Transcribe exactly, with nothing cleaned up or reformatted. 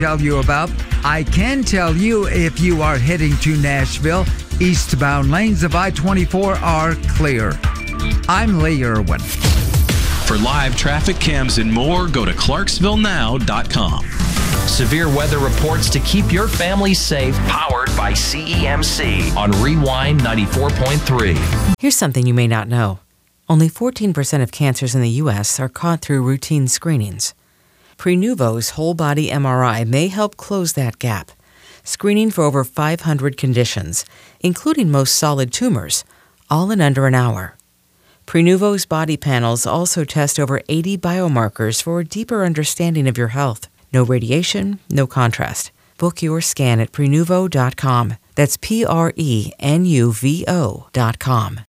tell you about. I can tell you if you are heading to Nashville, eastbound lanes of I twenty-four are clear. I'm Lee Irwin. For live traffic cams and more, go to clarksville now dot com. Severe weather reports to keep your family safe, powered by C E M C on Rewind ninety-four point three. Here's something you may not know. Only fourteen percent of cancers in the U S are caught through routine screenings. Prenuvo's whole-body M R I may help close that gap, screening for over five hundred conditions, including most solid tumors, all in under an hour. Prenuvo's body panels also test over eighty biomarkers for a deeper understanding of your health. No radiation, no contrast. Book your scan at prenuvo dot com. That's P R E N U V O dot com.